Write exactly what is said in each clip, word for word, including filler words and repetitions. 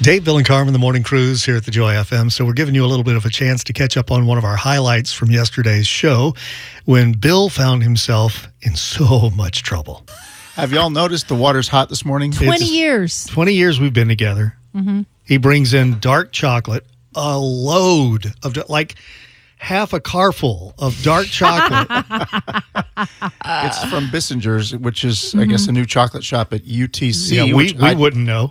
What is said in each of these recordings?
Dave, Bill, and Carmen, the Morning Cruise here at the Joy F M. So we're giving you a little bit of a chance to catch up on one of our highlights from yesterday's show when Bill found himself in so much trouble. Have y'all noticed the water's hot this morning? twenty It's years. twenty years we've been together. Mm-hmm. He brings in dark chocolate, a load of, like, half a car full of dark chocolate. It's from Bissinger's, which is, mm-hmm. I guess, a new chocolate shop at U T C. Yeah, we, we I, wouldn't know.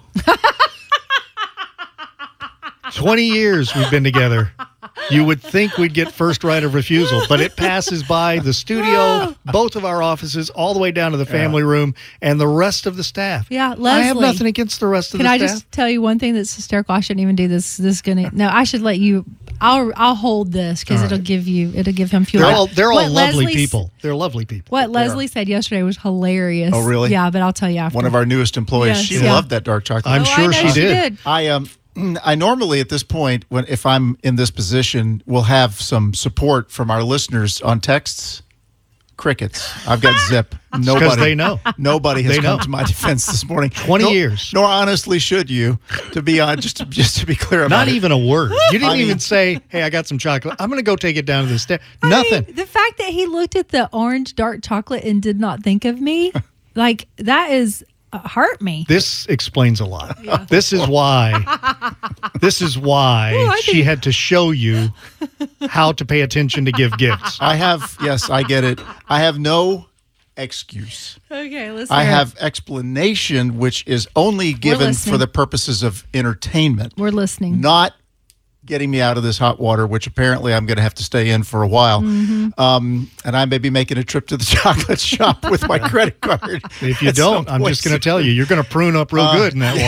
twenty years we've been together. You would think we'd get first right of refusal, but it passes by the studio, both of our offices, all the way down to the family yeah. room, and the rest of the staff. Yeah, Leslie. I have nothing against the rest of Can the I staff. Can I just tell you one thing that's hysterical? I shouldn't even do this. This is gonna. No, I should let you. I'll I'll hold this because right. it'll give you. It'll give him fuel. They're all, they're all lovely Leslie's, people. They're lovely people. What Leslie said yesterday was hilarious. Oh, really? Yeah, but I'll tell you after. One of our newest employees. Yes, she yeah. loved that dark chocolate. I'm oh, sure I know she, she did. did. I um. I normally at this point, when if I'm in this position, will have some support from our listeners on texts. Crickets. I've got zip. Nobody. Because they know. Nobody has They come know. to my defense this morning. Twenty nor, years. Nor honestly should you. To be on, just to, just to be clear about Not it. even a word. You didn't I even mean, say, "Hey, I got some chocolate. I'm going to go take it down to the staff." I Nothing. mean, the fact that he looked at the orange dark chocolate and did not think of me, like that is uh, hurt me. This explains a lot. Yeah. This is why. This is why Well, I she think- had to show you how to pay attention to give gifts. I have, yes, I get it. I have no excuse. Okay, let's. I hear it. have explanation, which is only given listening. for the purposes of entertainment, We're listening. not getting me out of this hot water, which apparently I'm going to have to stay in for a while. Mm-hmm. Um, and I may be making a trip to the chocolate shop with my credit card. If you at some don't, I'm point just going to soon. tell you, you're going to prune up real Uh, good in that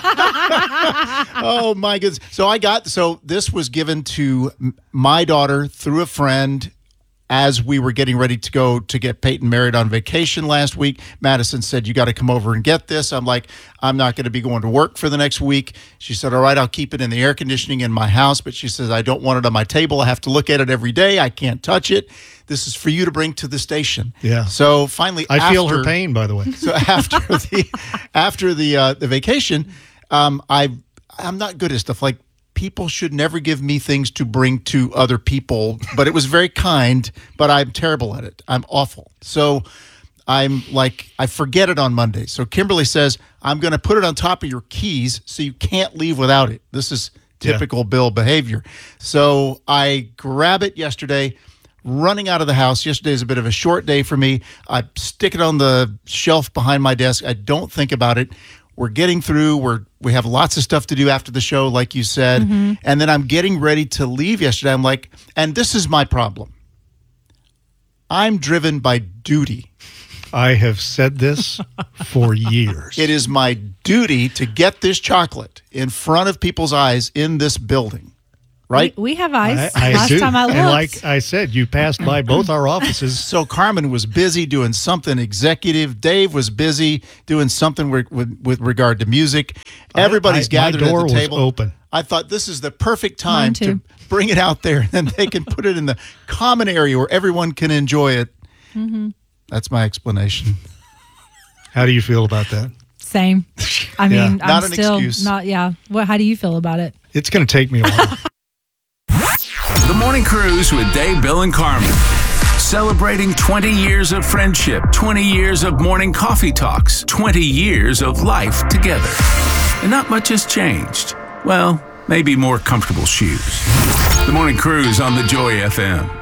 water. Oh my goodness. So I got, so this was given to m- my daughter through a friend as we were getting ready to go to get Peyton married on vacation last week. Madison said, "You got to come over and get this." I'm like, "I'm not going to be going to work for the next week." She said, "All right, I'll keep it in the air conditioning in my house." But she says, "I don't want it on my table. I have to look at it every day. I can't touch it. This is for you to bring to the station." Yeah. So finally, I after, feel her pain, by the way. So after the after the uh, the vacation, um, I I'm not good at stuff like people should never give me things to bring to other people. But it was very kind. But I'm terrible at it. I'm awful. So I'm like I forget it on Monday. So Kimberly says I'm going to put it on top of your keys so you can't leave without it. This is typical yeah. Bill behavior. So I grab it yesterday. Running out of the house. Yesterday is a bit of a short day for me. I stick it on the shelf behind my desk. I don't think about it. We're getting through. We're we have lots of stuff to do after the show, like you said. Mm-hmm. And then I'm getting ready to leave yesterday. I'm like, and this is my problem. I'm driven by duty. I have said this for years. It is my duty to get this chocolate in front of people's eyes in this building. Right? We, we have eyes. I, I Last do. time I looked. And like I said, you passed by both our offices. So Carmen was busy doing something executive. Dave was busy doing something with, with, with regard to music. Everybody's I, I, gathered my door at the table. was open. I thought this is the perfect time Mine too. to bring it out there, and they can put it in the common area where everyone can enjoy it. Mm-hmm. That's my explanation. How do you feel about that? Same. I mean, Yeah. I'm Not an still excuse. not. Yeah. What? How do you feel about it? It's going to take me a while. The Morning Cruise with Dave, Bill, and Carmen. Celebrating twenty years of friendship, twenty years of morning coffee talks, twenty years of life together. And not much has changed. Well, maybe more comfortable shoes. The Morning Cruise on the Joy F M.